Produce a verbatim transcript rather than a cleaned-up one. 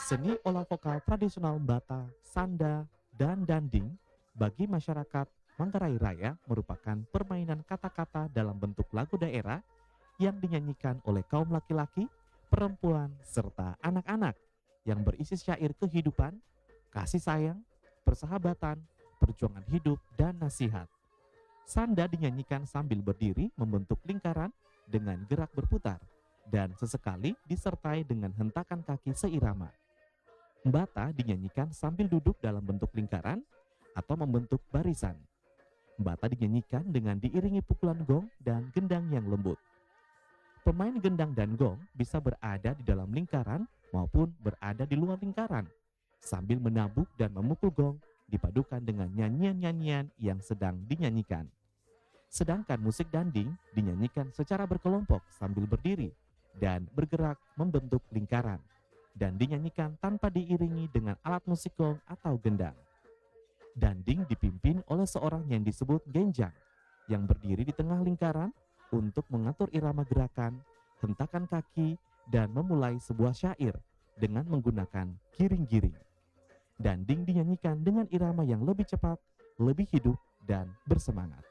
Seni olah vokal tradisional Bata, Sanda, dan Danding bagi masyarakat Manggarai Raya merupakan permainan kata-kata dalam bentuk lagu daerah yang dinyanyikan oleh kaum laki-laki, perempuan, serta anak-anak yang berisi syair kehidupan, kasih sayang, persahabatan, perjuangan hidup, dan nasihat. Sanda dinyanyikan sambil berdiri membentuk lingkaran dengan gerak berputar dan sesekali disertai dengan hentakan kaki seirama. Bata dinyanyikan sambil duduk dalam bentuk lingkaran atau membentuk barisan. Bata dinyanyikan dengan diiringi pukulan gong dan gendang yang lembut. Pemain gendang dan gong bisa berada di dalam lingkaran maupun berada di luar lingkaran, sambil menabuk dan memukul gong dipadukan dengan nyanyian-nyanyian yang sedang dinyanyikan. Sedangkan musik danding dinyanyikan secara berkelompok sambil berdiri dan bergerak membentuk lingkaran, dan dinyanyikan tanpa diiringi dengan alat musik gong atau gendang. Danding dipimpin oleh seorang yang disebut genjang, yang berdiri di tengah lingkaran untuk mengatur irama gerakan, hentakan kaki, dan memulai sebuah syair dengan menggunakan giring-giring. Danding dinyanyikan dengan irama yang lebih cepat, lebih hidup, dan bersemangat.